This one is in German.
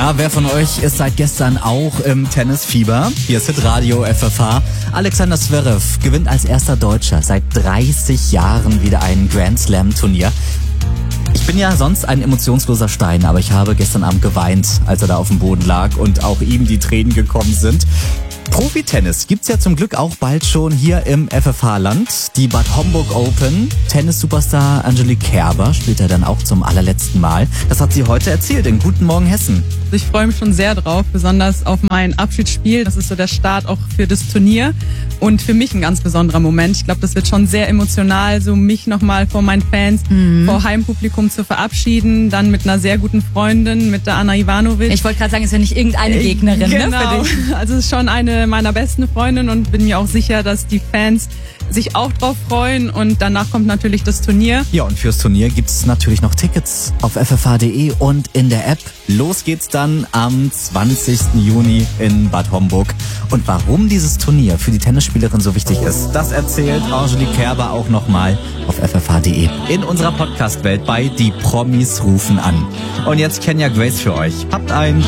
Ja, wer von euch ist seit gestern auch im Tennisfieber? Hier ist Hitradio FFH. Alexander Zverev gewinnt als erster Deutscher seit 30 Jahren wieder ein Grand Slam Turnier. Ich bin ja sonst ein emotionsloser Stein, aber ich habe gestern Abend geweint, als er da auf dem Boden lag und auch ihm die Tränen gekommen sind. Profitennis gibt's ja zum Glück auch bald schon hier im FFH-Land. Die Bad Homburg Open. Tennis-Superstar Angelique Kerber spielt er dann auch zum allerletzten Mal. Das hat sie heute erzählt in Guten Morgen Hessen. Ich freue mich schon sehr drauf, besonders auf mein Abschiedsspiel. Das ist so der Start auch für das Turnier und für mich ein ganz besonderer Moment. Ich glaube, das wird schon sehr emotional, so mich nochmal vor meinen Fans, vor Heimpublikum zu verabschieden. Dann mit einer sehr guten Freundin, mit der Anna Ivanovic. Ich wollte gerade sagen, es ist ja nicht irgendeine Gegnerin, genau. Ne, für dich. Also es ist schon eine meiner besten Freundinnen und bin mir auch sicher, dass die Fans sich auch drauf freuen und danach kommt natürlich das Turnier. Ja, und fürs Turnier gibt's natürlich noch Tickets auf ffh.de und in der App. Los geht's dann am 20. Juni in Bad Homburg. Und warum dieses Turnier für die Tennisspielerin so wichtig ist, das erzählt Angelique Kerber auch nochmal auf ffh.de. In unserer Podcast-Welt bei Die Promis rufen an. Und jetzt Kenya Grace für euch. Habt einen